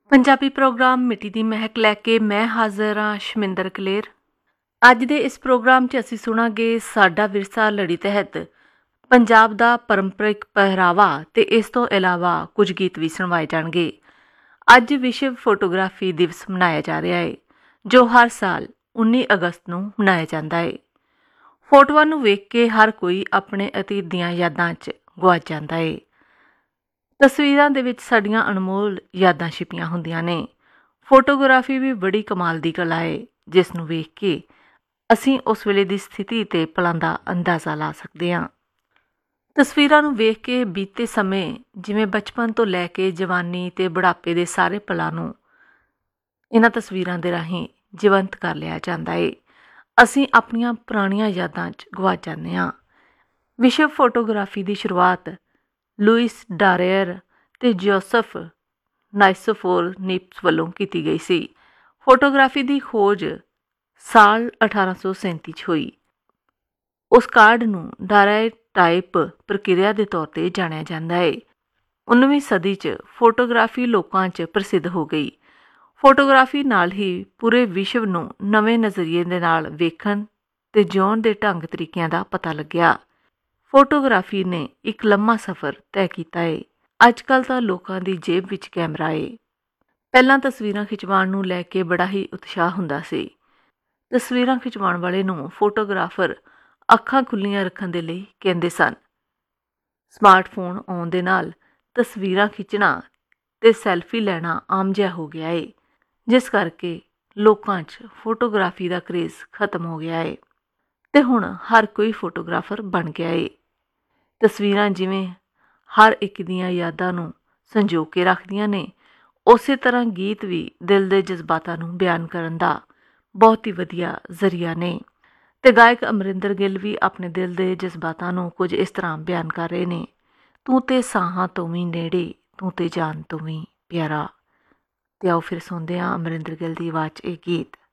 Punjabi programme ਮਿੱਟੀ ਦੀ ਮਹਿਕ ਲੈ ਕੇ ਮੈਂ ਹਾਜ਼ਰ ਹਾਂ ਸ਼ਮਿੰਦਰ ਕਲੇਰ। ਅੱਜ ਦੇ ਇਸ ਪ੍ਰੋਗਰਾਮ 'ਚ ਅਸੀਂ ਸੁਣਾਂਗੇ ਸਾਡਾ ਵਿਰਸਾ ਲੜੀ ਤਹਿਤ ਪੰਜਾਬ ਦਾ ਪਰੰਪਰਿਕ ਪਹਿਰਾਵਾ ਤੇ ਇਸ ਤੋਂ ਇਲਾਵਾ ਕੁਝ ਗੀਤ ਵੀ ਸੁਣਵਾਏ ਜਾਣਗੇ। ਅੱਜ ਵਿਸ਼ਵ ਫੋਟੋਗ੍ਰਾਫੀ ਦਿਵਸ ਮਨਾਇਆ ਜਾ ਰਿਹਾ ਹੈ, ਜੋ ਹਰ ਸਾਲ 19 ਅਗਸਤ ਨੂੰ ਮਨਾਇਆ ਜਾਂਦਾ ਹੈ। ਫੋਟੋਆਂ ਨੂੰ ਵੇਖ ਕੇ ਹਰ ਕੋਈ ਆਪਣੇ ਅਤੀਤ ਦੀਆਂ ਯਾਦਾਂ 'ਚ ਗੁਆਚ ਜਾਂਦਾ ਹੈ। ਤਸਵੀਰਾਂ ਦੇ ਵਿੱਚ ਸਾਡੀਆਂ ਅਨਮੋਲ ਯਾਦਾਂ ਛਿਪੀਆਂ ਹੁੰਦੀਆਂ ਨੇ। ਫੋਟੋਗ੍ਰਾਫੀ ਵੀ ਬੜੀ ਕਮਾਲ ਦੀ ਕਲਾ ਹੈ, ਜਿਸ ਨੂੰ ਵੇਖ ਕੇ ਅਸੀਂ ਉਸ ਵੇਲੇ ਦੀ ਸਥਿਤੀ ਤੇ ਪਲਾਂ ਦਾ ਅੰਦਾਜ਼ਾ ਲਾ ਸਕਦੇ ਹਾਂ। ਤਸਵੀਰਾਂ ਨੂੰ ਵੇਖ ਕੇ ਬੀਤੇ ਸਮੇਂ, ਜਿਵੇਂ ਬਚਪਨ ਤੋਂ ਲੈ ਕੇ ਜਵਾਨੀ ਤੇ ਬੁਢਾਪੇ ਦੇ ਸਾਰੇ ਪਲਾਂ ਨੂੰ ਇਹਨਾਂ ਤਸਵੀਰਾਂ ਦੇ ਰਾਹੀਂ ਜੀਵੰਤ ਕਰ ਲਿਆ ਜਾਂਦਾ ਹੈ। ਅਸੀਂ ਆਪਣੀਆਂ ਪੁਰਾਣੀਆਂ ਯਾਦਾਂ 'ਚ ਗੁਆਚ ਜਾਂਦੇ ਹਾਂ। ਵਿਸ਼ਵ ਫੋਟੋਗ੍ਰਾਫੀ ਦੀ ਸ਼ੁਰੂਆਤ ਲੂਇਸ ਡਾਰੇਅਰ ਤੇ ਜੋਸਫ ਨਾਈਸਫੋਰਨੀਪਸ ਵੱਲੋਂ ਕੀਤੀ ਗਈ ਸੀ। ਫੋਟੋਗ੍ਰਾਫੀ ਦੀ ਖੋਜ ਸਾਲ 1837 'ਚ ਹੋਈ। ਉਸ ਕਾਢ ਨੂੰ ਡਾਇਰਾਟਾਈਪ ਪ੍ਰਕਿਰਿਆ ਦੇ ਤੌਰ 'ਤੇ ਜਾਣਿਆ ਜਾਂਦਾ ਹੈ। 19ਵੀਂ ਸਦੀ 'ਚ ਫੋਟੋਗ੍ਰਾਫੀ ਲੋਕਾਂ 'ਚ ਪ੍ਰਸਿੱਧ ਹੋ ਗਈ। ਫੋਟੋਗ੍ਰਾਫੀ ਨਾਲ ਹੀ ਪੂਰੇ ਵਿਸ਼ਵ ਨੂੰ ਨਵੇਂ ਨਜ਼ਰੀਏ ਦੇ ਨਾਲ ਵੇਖਣ ਤੇ ਜਿਉਣ ਦੇ ਢੰਗ ਤਰੀਕਿਆਂ ਦਾ ਪਤਾ ਲੱਗਿਆ। ਫੋਟੋਗ੍ਰਾਫੀ ਨੇ ਇੱਕ ਲੰਮਾ ਸਫ਼ਰ ਤੈਅ ਕੀਤਾ ਹੈ। ਅੱਜ ਕੱਲ੍ਹ ਤਾਂ ਲੋਕਾਂ ਦੀ ਜੇਬ ਵਿੱਚ ਕੈਮਰਾ ਹੈ। ਪਹਿਲਾਂ ਤਸਵੀਰਾਂ ਖਿਚਵਾਉਣ ਨੂੰ ਲੈ ਕੇ ਬੜਾ ਹੀ ਉਤਸ਼ਾਹ ਹੁੰਦਾ ਸੀ। ਤਸਵੀਰਾਂ ਖਿਚਵਾਉਣ ਵਾਲੇ ਨੂੰ ਫੋਟੋਗ੍ਰਾਫਰ ਅੱਖਾਂ ਖੁੱਲ੍ਹੀਆਂ ਰੱਖਣ ਦੇ ਲਈ ਕਹਿੰਦੇ ਸਨ। ਸਮਾਰਟਫੋਨ ਆਉਣ ਦੇ ਨਾਲ ਤਸਵੀਰਾਂ ਖਿੱਚਣਾ ਤੇ ਸੈਲਫੀ ਲੈਣਾ ਆਮ ਜਿਹਾ ਹੋ ਗਿਆ ਹੈ, ਜਿਸ ਕਰਕੇ ਲੋਕਾਂ 'ਚ ਫੋਟੋਗ੍ਰਾਫੀ ਦਾ ਕਰੇਜ਼ ਖਤਮ ਹੋ ਗਿਆ ਹੈ ਤੇ ਹੁਣ ਹਰ ਕੋਈ ਫੋਟੋਗ੍ਰਾਫਰ ਬਣ ਗਿਆ ਹੈ। ਤਸਵੀਰਾਂ ਜਿਵੇਂ ਹਰ ਇੱਕ ਦੀਆਂ ਯਾਦਾਂ ਨੂੰ ਸੰਜੋ ਕੇ ਰੱਖਦੀਆਂ ਨੇ, ਉਸੇ ਤਰ੍ਹਾਂ ਗੀਤ ਵੀ ਦਿਲ ਦੇ ਜਜ਼ਬਾਤਾਂ ਨੂੰ ਬਿਆਨ ਕਰਨ ਦਾ ਬਹੁਤ ਹੀ ਵਧੀਆ ਜ਼ਰੀਆ ਨੇ। ਤੇ ਗਾਇਕ ਅਮਰਿੰਦਰ ਗਿੱਲ ਵੀ ਆਪਣੇ ਦਿਲ ਦੇ ਜਜ਼ਬਾਤਾਂ ਨੂੰ ਕੁਝ ਇਸ ਤਰ੍ਹਾਂ ਬਿਆਨ ਕਰ ਰਹੇ ਨੇ। ਤੂੰ ਤੇ ਸਾਹਾਂ ਤੋਂ ਵੀ ਨੇੜੇ, ਤੂੰ ਤੇ ਜਾਨ ਤੋਂ ਵੀ ਪਿਆਰਾ। ਤੇ ਆਓ ਫਿਰ ਸੁਣਦੇ ਹਾਂ ਅਮਰਿੰਦਰ ਗਿੱਲ ਦੀ ਆਵਾਜ਼ 'ਚ ਇਹ ਗੀਤ।